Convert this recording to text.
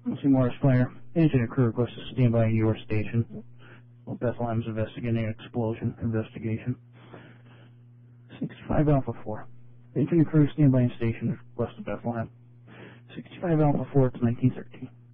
Seymour's Fire. Agent and crew request to stand by your station. Bethlehem's investigating an explosion. Investigation. 65 Alpha 4. Agent and crew stand by in station. West of Bethlehem. 65 Alpha 4, it's 1913.